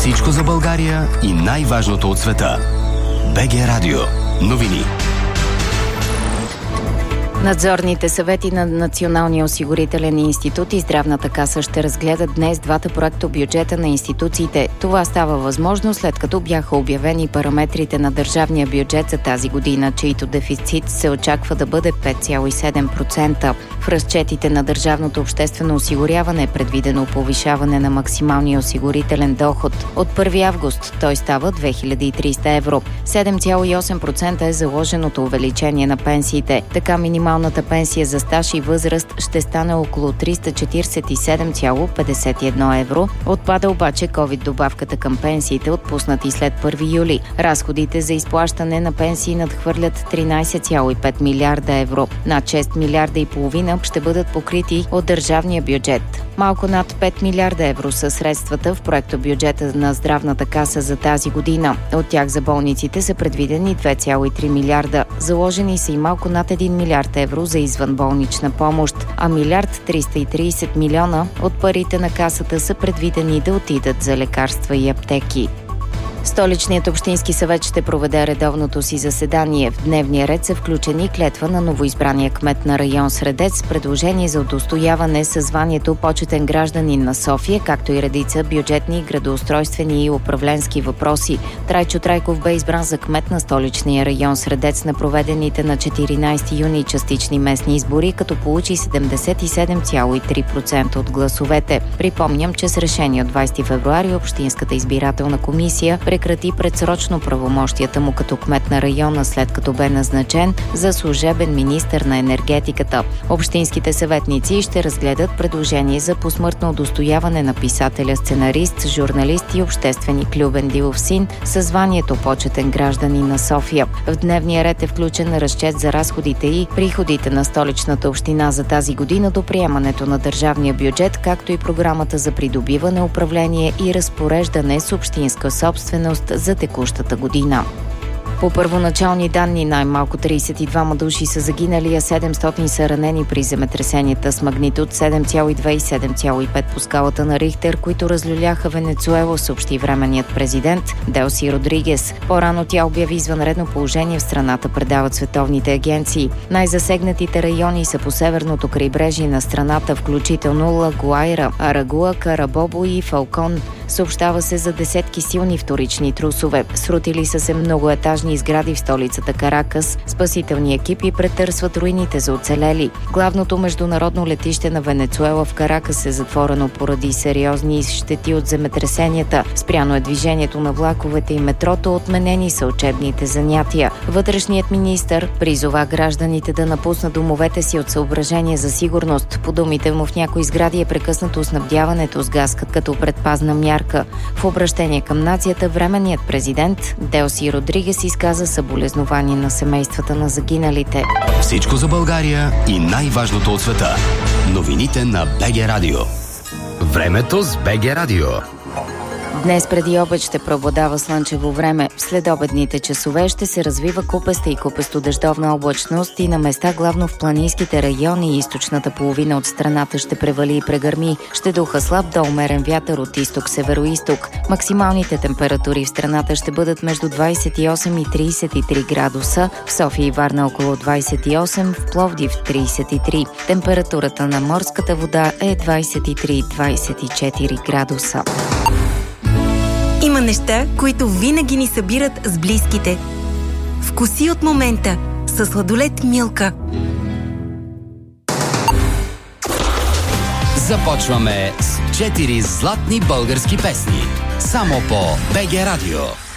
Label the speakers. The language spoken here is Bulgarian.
Speaker 1: Всичко за България и най-важното от света. БГ Радио. Новини.
Speaker 2: Надзорните съвети на Националния осигурителен институт и Здравната каса ще разгледат днес двата проекта бюджета на институциите. Това става възможно след като бяха обявени параметрите на държавния бюджет за тази година, чието дефицит се очаква да бъде 5,7%. В разчетите на държавното обществено осигуряване е предвидено повишаване на максималния осигурителен доход. От 1 август той става 2300 евро. 7,8% е заложеното увеличение на пенсиите. Така минималната пенсия за стаж и възраст ще стане около 347,51 евро. Отпада обаче ковид-добавката към пенсиите, отпуснати след 1 юли. Разходите за изплащане на пенсии надхвърлят 13,5 милиарда евро. Над 6 милиарда и половина ще бъдат покрити от държавния бюджет. Малко над 5 милиарда евро са средствата в проектобюджета на Здравната каса за тази година. От тях за болниците са предвидени 2,3 милиарда. Заложени са и малко над 1 милиард евро за извънболнична помощ, а 1,330 милиона от парите на касата са предвидени да отидат за лекарства и аптеки. Столичният общински съвет ще проведе редовното си заседание. В дневния ред са включени клетва на новоизбрания кмет на район Средец, предложение за удостояване със званието почетен гражданин на София, както и редица бюджетни, градоустройствени и управленски въпроси. Трайчо Трайков бе избран за кмет на столичния район Средец на проведените на 14 юни частични местни избори, като получи 77,3% от гласовете. Припомням, че с решение от 20 февруари Общинската избирателна комисия прекрати предсрочно правомощията му като кмет на района, след като бе назначен за служебен министър на енергетиката. Общинските съветници ще разгледат предложение за посмъртно удостояване на писателя, сценарист, журналист и общественик Любен Дилов син със званието почетен гражданин на София. В дневния ред е включен разчет за разходите и приходите на столичната община за тази година до приемането на държавния бюджет, както и програмата за придобиване, управление и разпореждане с общинска собственост за текущата година. По първоначални данни най-малко 32 души са загинали, а 700 са ранени при земетресенията с магнитуд 7,2 и 7,5 по скалата на Рихтер, които разлюляха Венецуела, съобщи временният президент Делси Родригес. По-рано тя обяви извънредно положение в страната, предават световните агенции. Най-засегнатите райони са по северното крайбрежие на страната, включително Ла Гуайра, Арагуа, Карабобо и Фалкон. Съобщава се за десетки силни вторични трусове. Срутили са се многоетажни сгради в столицата Каракас. Спасителни екипи претърсват руините за оцелели. Главното международно летище на Венецуела в Каракас е затворено поради сериозни щети от земетресенията. Спряно е движението на влаковете и метрото, отменени са учебните занятия. Вътрешният министър призова гражданите да напуснат домовете си от съображение за сигурност. По думите му, в някои сгради е прекъснато снабдяването с газ като предпазна мярка. В обращение към нацията, временният президент Делси Родригес изказа съболезнование на семействата на загиналите.
Speaker 1: Всичко за България и най-важното от света. Новините на БГ Радио. Времето с БГ Радио.
Speaker 2: Днес преди обед ще преобладава слънчево време. В следобедните часове ще се развива купеста и купесто-дъждовна облачност и на места главно в планинските райони и източната половина от страната ще превали и прегърми. Ще духа слаб до умерен вятър от изток-североизток. Максималните температури в страната ще бъдат между 28 и 33 градуса. В София и Варна около 28, в Пловдив 33. Температурата на морската вода е 23-24 градуса.
Speaker 3: Има неща, които винаги ни събират с близките. Вкуси от момента със сладолед Милка.
Speaker 1: Започваме с 4 златни български песни. Само по БГ Радио.